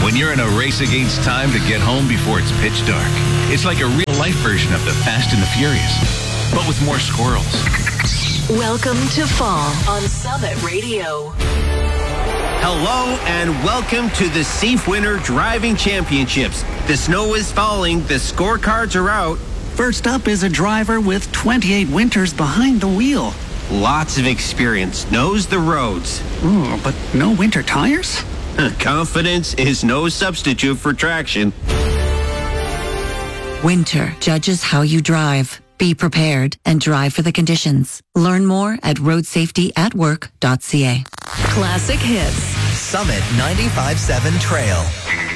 When you're in a race against time to get home before it's pitch dark, it's like a real-life version of the Fast and the Furious, but with more squirrels. Welcome to fall on Summit Radio. Hello and welcome to the Seif Winter Driving Championships. The snow is falling, the scorecards are out. First up is a driver with 28 winters behind the wheel. Lots of experience, knows the roads. Oh, but no winter tires? Confidence is no substitute for traction. Winter judges how you drive. Be prepared and drive for the conditions. Learn more at roadsafetyatwork.ca. Classic hits. Summit 95.7 Trail.